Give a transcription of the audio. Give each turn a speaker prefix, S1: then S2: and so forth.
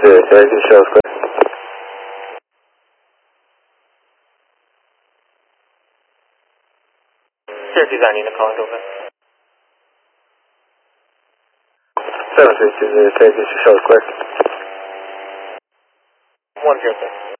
S1: Syracuse, show us clear.
S2: Syracuse, I need a calling over.
S1: 732, Syracuse, show us clear.
S2: 106.